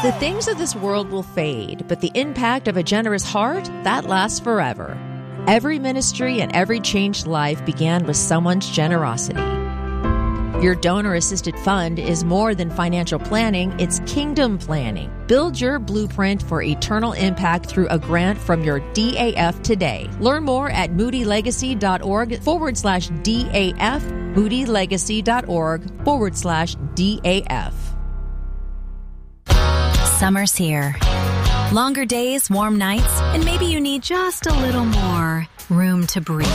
The things of this world will fade, but the impact of a generous heart, that lasts forever. Every ministry and every changed life began with someone's generosity. Your donor-assisted fund is more than financial planning, it's kingdom planning. Build your blueprint for eternal impact through a grant from your DAF today. Learn more at moodylegacy.org/DAF, moodylegacy.org/DAF. Summer's here. Longer days, warm nights, and maybe you need just a little more room to breathe.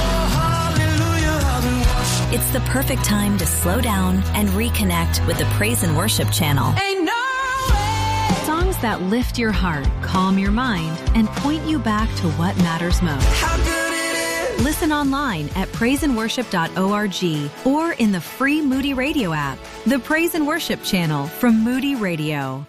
It's the perfect time to slow down and reconnect with the Praise and Worship channel. Songs that lift your heart, calm your mind, and point you back to what matters most. Listen online at praiseandworship.org or in the free Moody Radio app. The Praise and Worship channel from Moody Radio.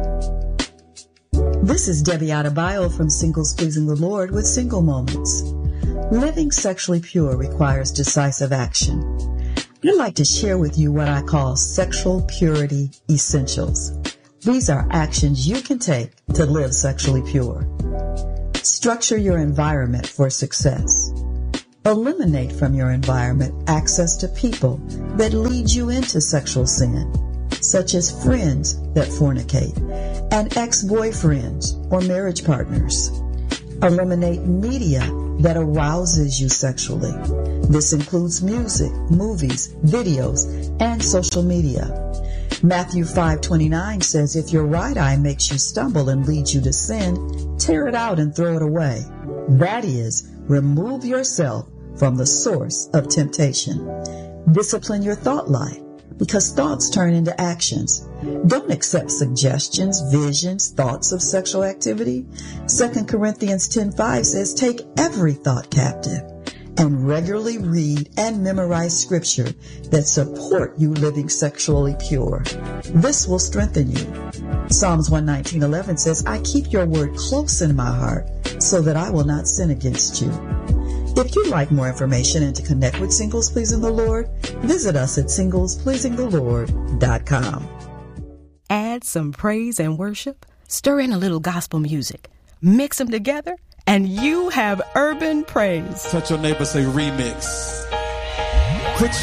This is Debbie Adebayo from Singles Pleasing the Lord with Single Moments. Living sexually pure requires decisive action. I'd like to share with you what I call sexual purity essentials. These are actions you can take to live sexually pure. Structure your environment for success. Eliminate from your environment access to people that lead you into sexual sin, such as friends that fornicate and ex-boyfriends or marriage partners. Eliminate media that arouses you sexually. This includes music, movies, videos, and social media. Matthew 5:29 says, if your right eye makes you stumble and leads you to sin, tear it out and throw it away. That is, remove yourself from the source of temptation. Discipline your thought life, because thoughts turn into actions. Don't accept suggestions, visions, thoughts of sexual activity. 2 Corinthians 10:5 says, take every thought captive and regularly read and memorize scripture that support you living sexually pure. This will strengthen you. Psalms 119:11 says, I keep your word close in my heart so that I will not sin against you. If you'd like more information and to connect with Singles Pleasing the Lord, visit us at singlespleasingthelord.com. Add some praise and worship, stir in a little gospel music, mix them together, and you have urban praise. Touch your neighbor, say remix.